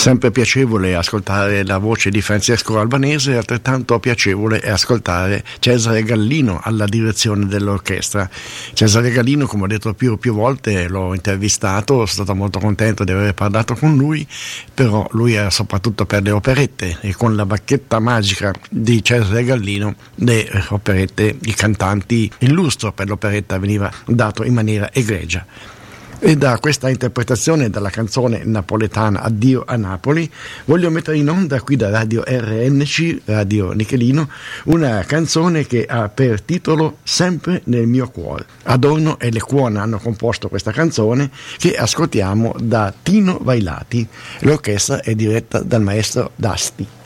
Sempre piacevole ascoltare la voce di Francesco Albanese, altrettanto piacevole è ascoltare Cesare Gallino alla direzione dell'orchestra. Cesare Gallino, come ho detto più volte, l'ho intervistato, sono stato molto contento di aver parlato con lui, però lui era soprattutto per le operette e con la bacchetta magica di Cesare Gallino le operette, i cantanti, il lustro per l'operetta veniva dato in maniera egregia. E da questa interpretazione della canzone napoletana Addio a Napoli voglio mettere in onda qui da Radio RNC, Radio Nichelino, una canzone che ha per titolo Sempre nel mio cuore. Adorno e Lecuona hanno composto questa canzone che ascoltiamo da Tino Vailati. L'orchestra è diretta dal maestro D'Asti.